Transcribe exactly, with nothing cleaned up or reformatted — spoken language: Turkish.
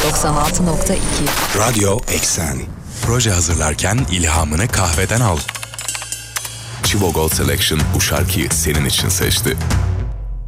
doksan altı nokta iki Radyo Eksen. Proje hazırlarken ilhamını kahveden al. Chivo Gold Selection bu şarkıyı senin için seçti.